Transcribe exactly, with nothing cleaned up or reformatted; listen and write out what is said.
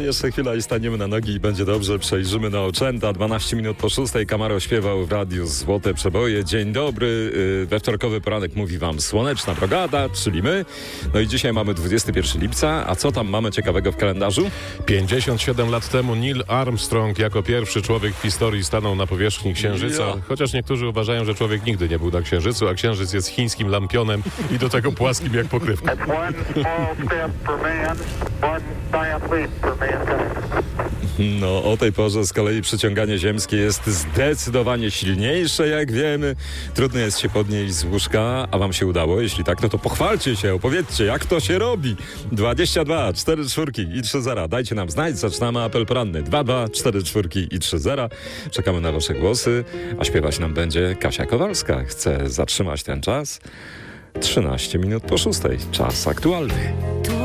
jeszcze chwila i staniemy na nogi i będzie dobrze. Przejrzymy na oczęta. dwanaście minut po szóstej. Kamaro śpiewał w radiu Złote Przeboje. Dzień dobry. We wtorkowy poranek mówi wam Słoneczna Brogada, czyli my. No i dzisiaj mamy dwudziestego pierwszego lipca. A co tam mamy ciekawego w kalendarzu? pięćdziesiąt siedem lat temu Neil Armstrong jako pierwszy człowiek w historii stanął na powierzchni Księżyca. Ja. Chociaż niektórzy uważają, że człowiek nigdy nie był na Księżycu, a Księżyc jest chińskim lampionem i do tego płaskim jak pokrywka. No, o tej porze z kolei przyciąganie ziemskie jest zdecydowanie silniejsze, jak wiemy. Trudno jest się podnieść z łóżka, a wam się udało? Jeśli tak, no to pochwalcie się, opowiedzcie, jak to się robi. dwadzieścia dwa, cztery czwórki i trzy zera. Dajcie nam znać, zaczynamy apel poranny. dwa dwa, cztery czwórki i trzy zera. Czekamy na wasze głosy, a śpiewać nam będzie Kasia Kowalska. Chcę zatrzymać ten czas. trzynaście minut po szóstej. Czas aktualny.